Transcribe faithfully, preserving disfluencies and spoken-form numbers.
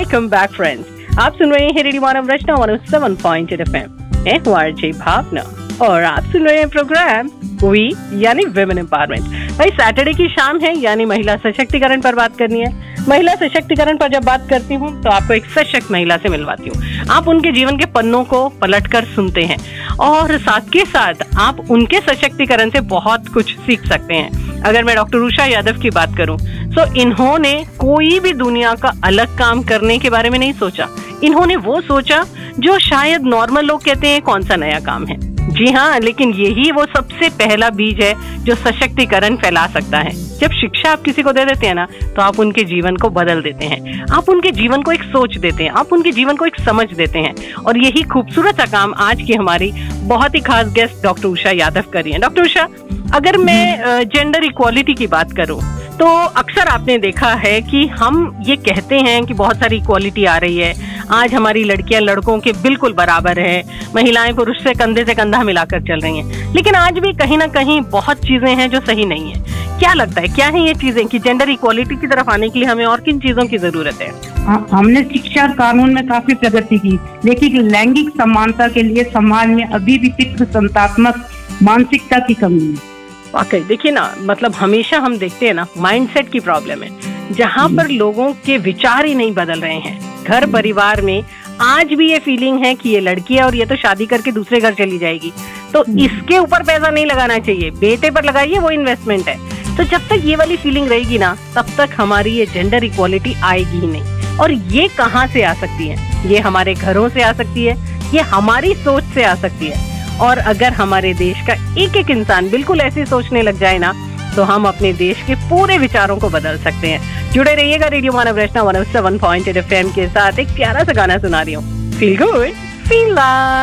Welcome back friends. आप सुन रहे हैं रेडियो मानव रचना one O seven point eight F M. मैं हूं आरजे भावना और आप सुन रहे हैं प्रोग्राम वी यानी विमेन एम्पावरमेंट। भाई सैटरडे की शाम है यानी महिला सशक्तिकरण पर बात करनी है। महिला सशक्तिकरण पर जब बात करती हूँ तो आपको एक सशक्त महिला से मिलवाती हूँ। आप उनके जीवन के पन्नों को पलटकर सुनते हैं और साथ के साथ आप उनके सशक्तिकरण से बहुत कुछ सीख सकते हैं। अगर मैं डॉक्टर उषा यादव की बात करूं तो इन्होंने कोई भी दुनिया का अलग काम करने के बारे में नहीं सोचा। इन्होंने वो सोचा जो शायद नॉर्मल लोग कहते हैं कौन सा नया काम है। जी हाँ, लेकिन यही वो सबसे पहला बीज है जो सशक्तिकरण फैला सकता है। जब शिक्षा आप किसी को दे देते हैं ना तो आप उनके जीवन को बदल देते हैं, आप उनके जीवन को एक सोच देते हैं, आप उनके जीवन को एक समझ देते हैं। और यही खूबसूरत सा काम आज की हमारी बहुत ही खास गेस्ट डॉक्टर उषा यादव कर रही हैं। डॉक्टर उषा, अगर मैं जेंडर इक्वालिटी की बात करूं तो अक्सर आपने देखा है कि हम ये कहते हैं कि बहुत सारी इक्वालिटी आ रही है, आज हमारी लड़कियां लड़कों के बिल्कुल बराबर है, महिलाएं पुरुष से कंधे से कंधा मिलाकर चल रही हैं, लेकिन आज भी कहीं ना कहीं बहुत चीजें हैं जो सही नहीं है। क्या लगता है, क्या है ये चीजें कि जेंडर इक्वालिटी की तरफ आने के लिए हमें और किन चीजों की जरूरत है? हमने शिक्षा और कानून में काफी प्रगति की, लेकिन लैंगिक समानता के लिए समाज में अभी भी पितृ संतात्मक मानसिकता की कमी है। वाकई देखिए ना, मतलब हमेशा हम देखते हैं ना माइंडसेट की प्रॉब्लम है, जहाँ पर लोगों के विचार ही नहीं बदल रहे हैं। घर परिवार में आज भी ये फीलिंग है कि ये लड़की है और ये तो शादी करके दूसरे घर चली जाएगी, तो इसके ऊपर पैसा नहीं लगाना चाहिए, बेटे पर लगाइए, वो इन्वेस्टमेंट है। तो जब तक ये वाली फीलिंग रहेगी ना तब तक हमारी ये जेंडर इक्वालिटी आएगी ही नहीं। और ये कहाँ से आ सकती है? ये हमारे घरों से आ सकती है, ये हमारी सोच से आ सकती है। और अगर हमारे देश का एक एक इंसान बिल्कुल ऐसे सोचने लग जाए ना तो हम अपने देश के पूरे विचारों को बदल सकते हैं। जुड़े रहिएगा रेडियो मानव रचना one O seven point eight F M के साथ। एक प्यारा सा गाना सुना रही हूँ, फील गुड फील लाइव।